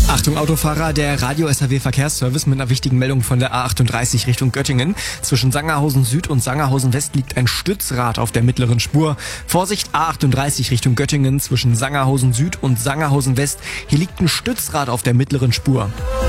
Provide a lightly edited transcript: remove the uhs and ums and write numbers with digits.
Achtung Autofahrer, der Radio SAW Verkehrsservice mit einer wichtigen Meldung von der A38 Richtung Göttingen. Zwischen Sangerhausen Süd und Sangerhausen West liegt ein Stützrad auf der mittleren Spur. Vorsicht, A38 Richtung Göttingen zwischen Sangerhausen Süd und Sangerhausen West. Hier liegt ein Stützrad auf der mittleren Spur.